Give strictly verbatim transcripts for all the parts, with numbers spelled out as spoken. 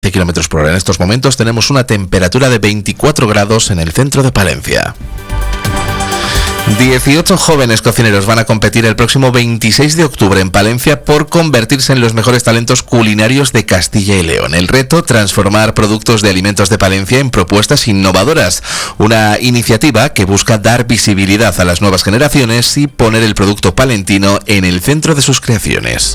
kilómetros por hora. En estos momentos tenemos una temperatura de veinticuatro grados en el centro de Palencia. dieciocho jóvenes cocineros van a competir el próximo veintiséis de octubre en Palencia por convertirse en los mejores talentos culinarios de Castilla y León. El reto, transformar productos de alimentos de Palencia en propuestas innovadoras. Una iniciativa que busca dar visibilidad a las nuevas generaciones y poner el producto palentino en el centro de sus creaciones.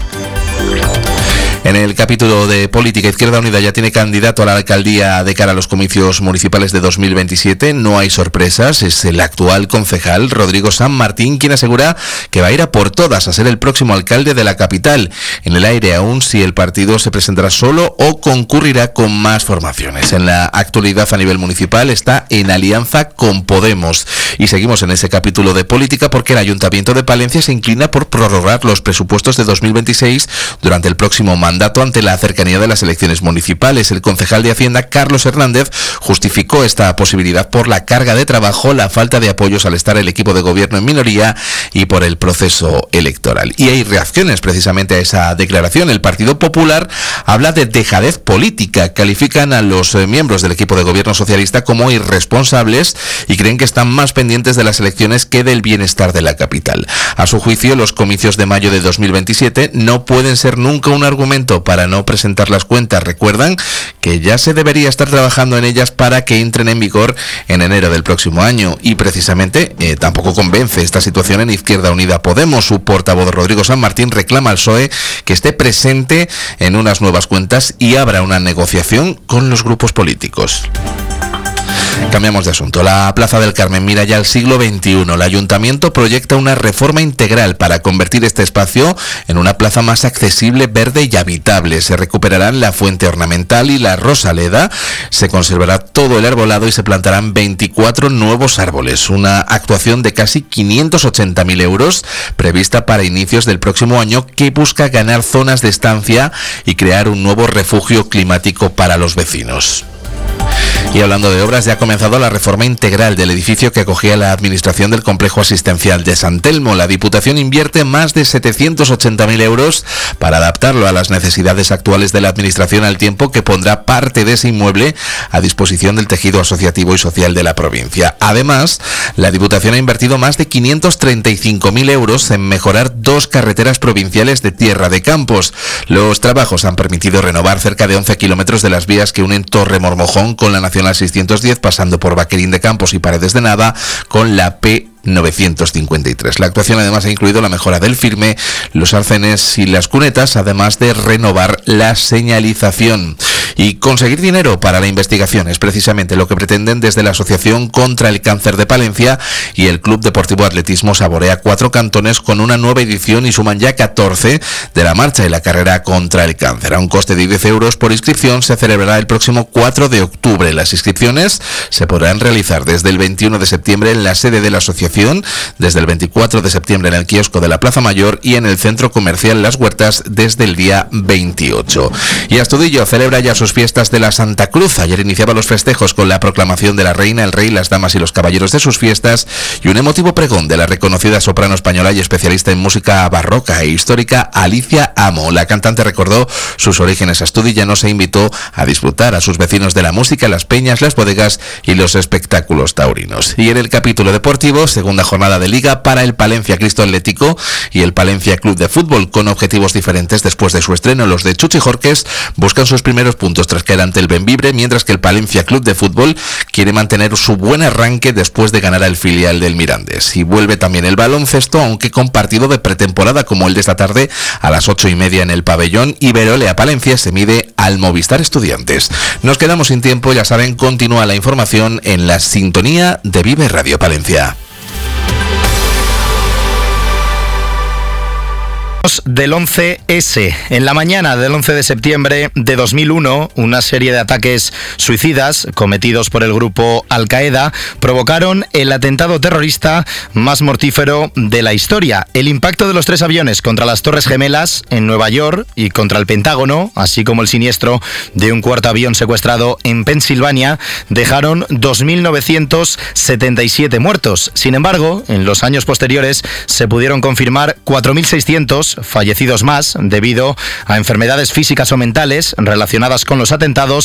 En el capítulo de política, Izquierda Unida ya tiene candidato a la alcaldía de cara a los comicios municipales de dos mil veintisiete. No hay sorpresas, es el actual concejal Rodrigo San Martín quien asegura que va a ir a por todas a ser el próximo alcalde de la capital. En el aire aún si el partido se presentará solo o concurrirá con más formaciones. En la actualidad a nivel municipal está en alianza con Podemos. Y seguimos en ese capítulo de política porque el Ayuntamiento de Palencia se inclina por prorrogar los presupuestos de dos mil veintiséis durante el próximo mandato. Dato ante la cercanía de las elecciones municipales. El concejal de Hacienda, Carlos Hernández, justificó esta posibilidad por la carga de trabajo, la falta de apoyos al estar el equipo de gobierno en minoría y por el proceso electoral. Y hay reacciones precisamente a esa declaración. El Partido Popular habla de dejadez política. Califican a los miembros del equipo de gobierno socialista como irresponsables y creen que están más pendientes de las elecciones que del bienestar de la capital. A su juicio, los comicios de mayo de dos mil veintisiete no pueden ser nunca un argumento para no presentar las cuentas. Recuerdan que ya se debería estar trabajando en ellas para que entren en vigor en enero del próximo año y precisamente eh, tampoco convence esta situación en Izquierda Unida Podemos. Su portavoz Rodrigo San Martín reclama al P S O E que esté presente en unas nuevas cuentas y abra una negociación con los grupos políticos. Cambiamos de asunto. La Plaza del Carmen mira ya al siglo veintiuno. El Ayuntamiento proyecta una reforma integral para convertir este espacio en una plaza más accesible, verde y habitable. Se recuperarán la fuente ornamental y la rosaleda. Se conservará todo el arbolado y se plantarán veinticuatro nuevos árboles. Una actuación de casi quinientos ochenta mil euros prevista para inicios del próximo año que busca ganar zonas de estancia y crear un nuevo refugio climático para los vecinos. Y hablando de obras, ya ha comenzado la reforma integral del edificio que acogía la administración del complejo asistencial de San Telmo. La Diputación invierte más de setecientos ochenta mil euros para adaptarlo a las necesidades actuales de la administración, al tiempo que pondrá parte de ese inmueble a disposición del tejido asociativo y social de la provincia. Además, la Diputación ha invertido más de quinientos treinta y cinco mil euros en mejorar dos carreteras provinciales de Tierra de Campos. Los trabajos han permitido renovar cerca de once kilómetros de las vías que unen Torre Mormojón con la Nacional seiscientos diez, pasando por Vaquerín de Campos y Paredes de Nava con la P novecientos cincuenta y tres. La actuación además ha incluido la mejora del firme, los arcenes y las cunetas, además de renovar la señalización. Y conseguir dinero para la investigación es precisamente lo que pretenden desde la Asociación contra el Cáncer de Palencia y el Club Deportivo Atletismo Saborea Cuatro Cantones con una nueva edición y suman ya catorce de la marcha de la carrera contra el cáncer. A un coste de diez euros por inscripción se celebrará el próximo cuatro de octubre. Las inscripciones se podrán realizar desde el veintiuno de septiembre en la sede de la asociación, desde el veinticuatro de septiembre en el kiosco de la Plaza Mayor y en el centro comercial Las Huertas desde el día veintiocho. Y Astudillo celebra ya sus fiestas de la Santa Cruz. Ayer iniciaba los festejos con la proclamación de la reina, el rey, las damas y los caballeros de sus fiestas y un emotivo pregón de la reconocida soprano española y especialista en música barroca e histórica Alicia Amo. La cantante recordó sus orígenes astudillanos e invitó a disfrutar a sus vecinos de la música, las peñas, las bodegas y los espectáculos taurinos. Y en el capítulo deportivo, segunda jornada de Liga para el Palencia Cristo Atlético y el Palencia Club de Fútbol, con objetivos diferentes después de su estreno. Los de Chuchi Jorques buscan sus primeros puntos tras caer ante el Bembibre, mientras que el Palencia Club de Fútbol quiere mantener su buen arranque después de ganar al filial del Mirandés. Y vuelve también el baloncesto, aunque con partido de pretemporada como el de esta tarde a las ocho y media en el pabellón Iberolea Palencia se mide al Movistar Estudiantes. Nos quedamos sin tiempo, ya saben, continúa la información en la sintonía de Vive Radio Palencia. Del once ese. En la mañana del once de septiembre de dos mil uno, una serie de ataques suicidas cometidos por el grupo Al-Qaeda provocaron el atentado terrorista más mortífero de la historia. El impacto de los tres aviones contra las Torres Gemelas en Nueva York y contra el Pentágono, así como el siniestro de un cuarto avión secuestrado en Pensilvania, dejaron dos mil novecientos setenta y siete muertos. Sin embargo, en los años posteriores se pudieron confirmar cuatro mil seiscientos fallecidos más debido a enfermedades físicas o mentales relacionadas con los atentados